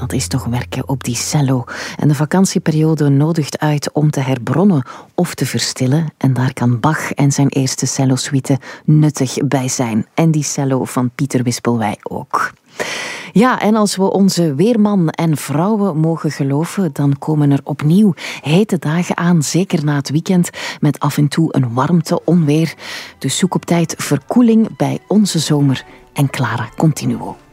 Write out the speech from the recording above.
dat is toch werken op die cello. En de vakantieperiode nodigt uit om te herbronnen of te verstillen. En daar kan Bach en zijn eerste cellosuite nuttig bij zijn. En die cello van Pieter Wispelwey ook. Ja, en als we onze weerman en vrouwen mogen geloven, dan komen er opnieuw hete dagen aan, zeker na het weekend, met af en toe een warmte, onweer. Dus zoek op tijd verkoeling bij Onze Zomer en Clara Continuo.